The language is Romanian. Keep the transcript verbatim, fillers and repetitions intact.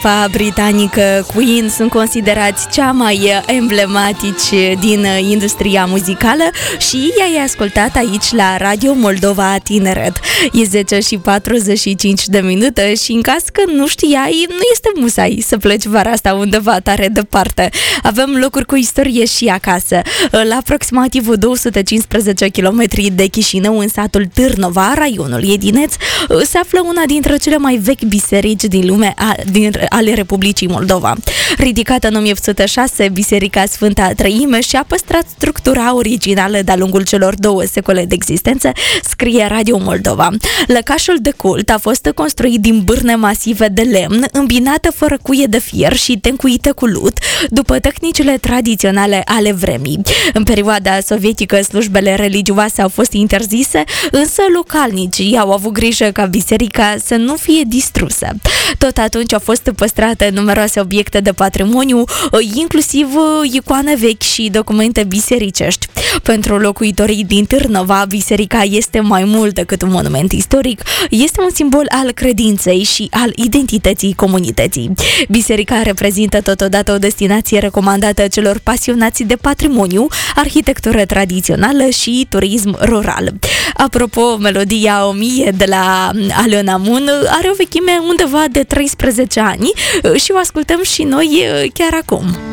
Grupa britanică Queen sunt considerați cea mai emblematici din industria muzicală și ea e ascultată aici la Radio Moldova Tineret. E zece și patruzeci și cinci de minute și în caz că nu știai, nu este musai să pleci vara asta undeva tare departe. Avem locuri cu istorie și acasă. La aproximativ două sute cincisprezece kilometri de Chișinău, în satul Târnova, raionul Iedineț, se află una dintre cele mai vechi biserici din lume a, din, ale Republicii Moldova. Ridicată în o mie opt sute șase, Biserica Sfânta Trăime și-a păstrat structura originală de-a lungul celor două secole de existență, scrie Radio Moldova. Lăcașul de cult a fost construit din bârne masive de lemn, îmbinată fără cuie de fier și tencuită cu lut, după tehnicile tradiționale ale vremii. În perioada sovietică, slujbele religioase au fost interzise, însă localnicii au avut grijă ca biserica să nu fie distrusă. Tot atunci au fost păstrate numeroase obiecte de patrimoniu, inclusiv icoane vechi și documente bisericești. Pentru locuitorii din Târnova, biserica este mai mult decât un monument istoric, este un simbol al credinței și al identității comunității. Biserica reprezintă totodată o destinație recomandată celor pasionați de patrimoniu, arhitectură tradițională și turism rural. Apropo, melodia o mie de la Alena Mun are o vechime undeva de treisprezece ani și o ascultăm și noi chiar acum.